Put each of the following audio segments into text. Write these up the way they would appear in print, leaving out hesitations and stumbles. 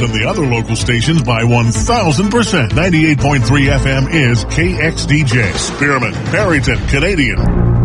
and the other local stations by 1,000%. 98.3 FM is KXDJ. Spearman, Barrington, Canadian.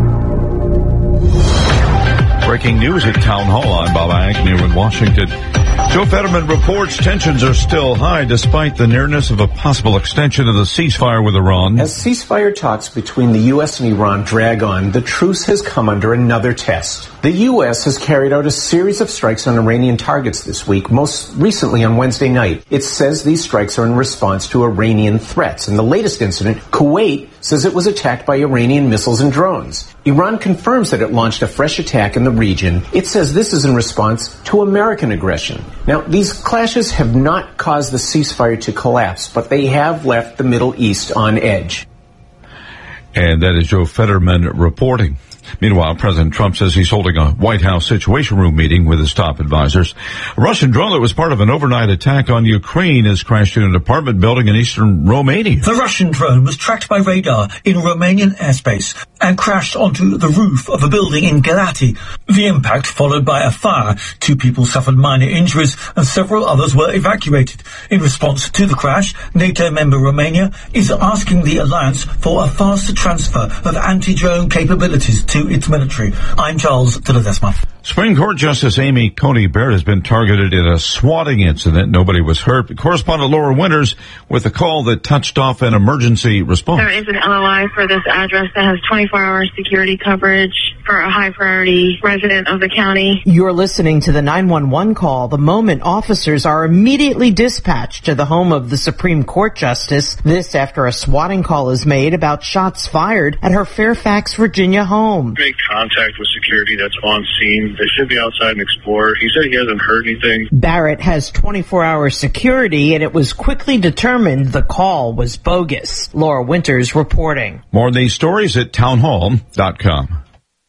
Breaking news at Town Hall. I'm Bob Agnew in Washington. Joe Fetterman reports tensions are still high despite the nearness of a possible extension of the ceasefire with Iran. As ceasefire talks between the U.S. and Iran drag on, the truce has come under another test. The U.S. has carried out a series of strikes on Iranian targets this week, most recently on Wednesday night. It says these strikes are in response to Iranian threats. In the latest incident, Kuwait says it was attacked by Iranian missiles and drones. Iran confirms that it launched a fresh attack in the region. It says this is in response to American aggression. Now, these clashes have not caused the ceasefire to collapse, but they have left the Middle East on edge. And that is Joe Fetterman reporting. Meanwhile, President Trump says he's holding a White House Situation Room meeting with his top advisors. A Russian drone that was part of an overnight attack on Ukraine has crashed in an apartment building in eastern Romania. The Russian drone was tracked by radar in Romanian airspace and crashed onto the roof of a building in Galati. The impact followed by a fire. 2 people suffered minor injuries and several others were evacuated. In response to the crash, NATO member Romania is asking the alliance for a faster transfer of anti-drone capabilities to its military. I'm Charles de Ledesma. Supreme Court Justice Amy Coney Barrett has been targeted in a swatting incident. Nobody was hurt. Correspondent Laura Winters with a call that touched off an emergency response. There is an LOI for this address that has 24-hour security coverage for a high-priority resident of the county. You're listening to the 911 call the moment officers are immediately dispatched to the home of the Supreme Court Justice. This after a swatting call is made about shots fired at her Fairfax, Virginia home. Make contact with security that's on scene. They should be outside and explore. He said he hasn't heard anything. Barrett has 24-hour security, and it was quickly determined the call was bogus. Laura Winters reporting. More on these stories at townhall.com.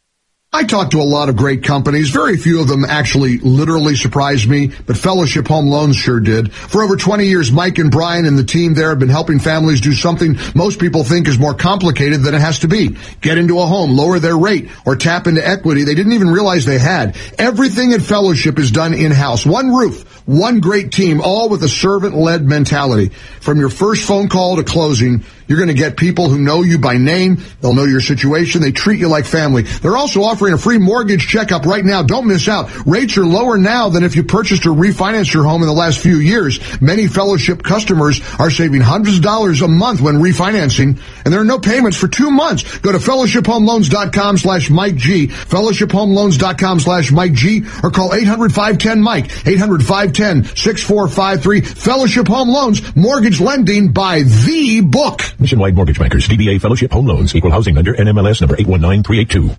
I talked to a lot of great companies. Very few of them actually literally surprised me, but Fellowship Home Loans sure did. For over 20 years, Mike and Brian and the team there have been helping families do something most people think is more complicated than it has to be. Get into a home, lower their rate, or tap into equity they didn't even realize they had. Everything at Fellowship is done in-house. One roof, one great team, all with a servant-led mentality. From your first phone call to closing, you're going to get people who know you by name. They'll know your situation. They treat you like family. They're also offering a free mortgage checkup right now. Don't miss out. Rates are lower now than if you purchased or refinanced your home in the last few years. Many Fellowship customers are saving hundreds of dollars a month when refinancing, and there are no payments for 2 months. Go to fellowshiphomeloans.com/Mike G, fellowshiphomeloans.com/Mike G, or call 800-510-MIKE, 800-510-6453. Fellowship Home Loans, mortgage lending by the book. Nationwide Mortgage Bankers, DBA Fellowship Home Loans, Equal Housing Lender, NMLS number 819382.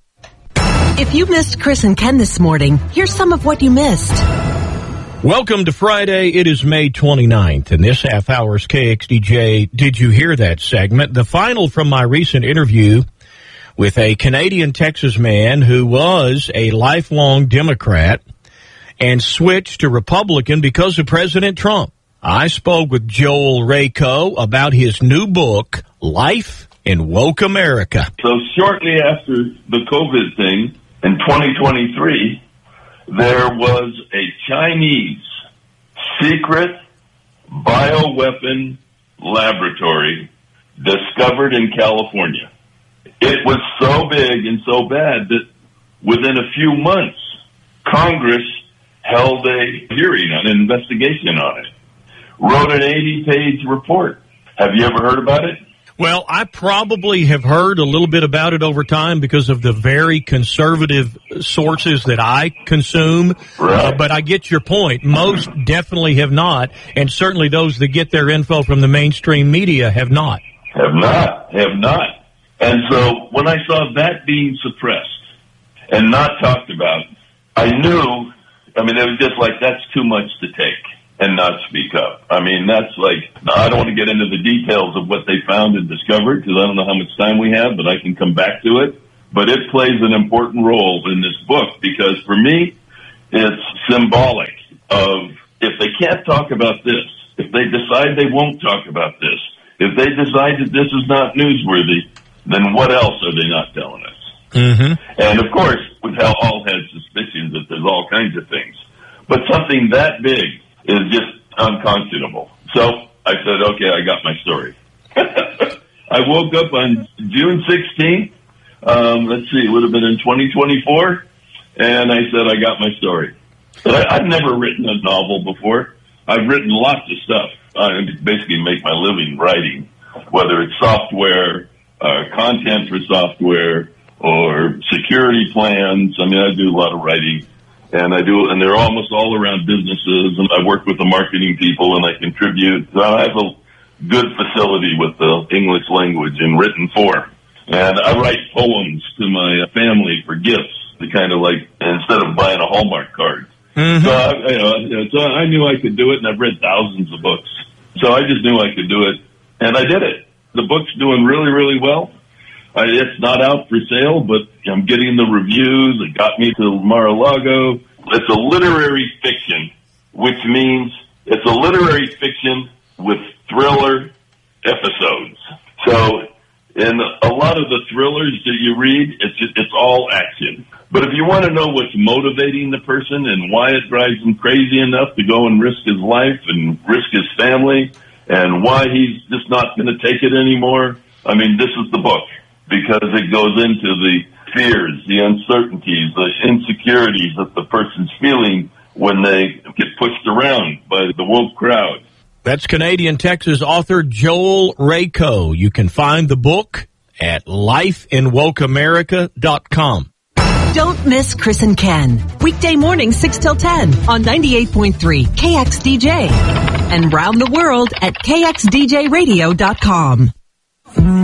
If you missed Chris and Ken this morning, here's some of what you missed. Welcome to Friday. It is May 29th, and this half hour's KXDJ Did You Hear That segment, the final from my recent interview with a Canadian Texas man who was a lifelong Democrat and switched to Republican because of President Trump. I spoke with Joel Rayko about his new book, Life in Woke America. So shortly after the COVID thing in 2023, there was a Chinese secret bioweapon laboratory discovered in California. It was so big and so bad that within a few months, Congress held a hearing, an investigation on it. Wrote an 80-page report. Have you ever heard about it? Well, I probably have heard a little bit about it over time because of the very conservative sources that I consume. Right. But I get your point. Most definitely have not, and certainly those that get their info from the mainstream media have not. Have not. And so when I saw that being suppressed and not talked about, I knew, it was just like, that's too much to take and not speak up. That's like, I don't want to get into the details of what they found and discovered because I don't know how much time we have, but I can come back to it. But it plays an important role in this book because for me, it's symbolic of if they can't talk about this, if they decide they won't talk about this, if they decide that this is not newsworthy, then what else are they not telling us? Mm-hmm. And of course, we've all had suspicions that there's all kinds of things. But something that big is just unconscionable. So I said, okay, I got my story. I woke up on June 16th. Let's see, it would have been in 2024. And I said, I got my story. But I've never written a novel before. I've written lots of stuff. I basically make my living writing, whether it's software, content for software, or security plans. I mean, I do a lot of writing. And they're almost all around businesses, and I work with the marketing people, and I contribute. So I have a good facility with the English language in written form. And I write poems to my family for gifts, to kind of like, instead of buying a Hallmark card. Mm-hmm. So I knew I could do it, and I've read thousands of books. So I just knew I could do it, and I did it. The book's doing really, really well. It's not out for sale, but I'm getting the reviews. It got me to Mar-a-Lago. It's a literary fiction, which means it's a literary fiction with thriller episodes. So in a lot of the thrillers that you read, it's all action. But if you want to know what's motivating the person and why it drives him crazy enough to go and risk his life and risk his family and why he's just not going to take it anymore, I mean, this is the book. Because it goes into the fears, the uncertainties, the insecurities that the person's feeling when they get pushed around by the woke crowd. That's Canadian Texas author Joel Rako. You can find the book at lifeinwokeamerica.com. Don't miss Chris and Ken. Weekday morning 6 till 10 on 98.3 KXDJ. And round the world at KXDJradio.com.